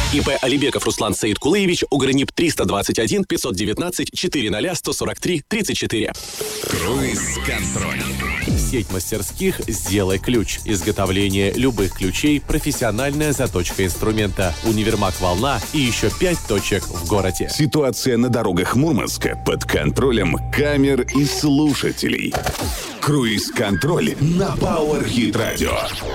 ИП Алибеков Руслан Саидкулыевич, Угрыниб 321 519 400 143 34. Круиз-контроль. Сеть мастерских «Сделай ключ». Изготовление любых ключей, профессиональная заточка инструмента, универмаг «Волна» и еще 5 точек в городе. Ситуация на дорогах Мурманска под контролем камер и слушателей. Круиз-контроль на Power Hit Radio.